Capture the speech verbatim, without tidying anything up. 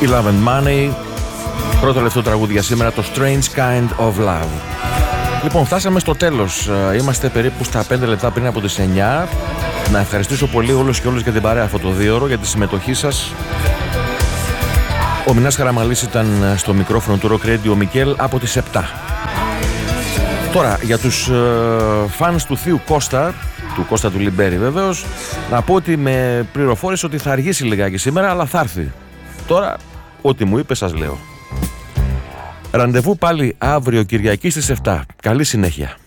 η Love and Money. Πρώτο τελευταίο τραγούδι για σήμερα, το Strange Kind of Love. Λοιπόν, φτάσαμε στο τέλος. Είμαστε περίπου στα πέντε λεπτά πριν από τις εννιά. Να ευχαριστήσω πολύ όλους και όλους για την παρέα αυτό το δύο ώρο, για τη συμμετοχή σας. Ο Μινάς Χαραμαλής ήταν στο μικρόφωνο του Rock Radio, ο Μικέλ από τις επτά. Τώρα, για τους φανς του θείου Κώστα, του Κώστα του Λιμπέρη βεβαίως, να πω ότι με πληροφόρησε ότι θα αργήσει λιγάκι σήμερα, αλλά θα έρθει. Τώρα, ό,τι μου είπε σας λέω. Ραντεβού πάλι αύριο Κυριακή στις επτά. Καλή συνέχεια.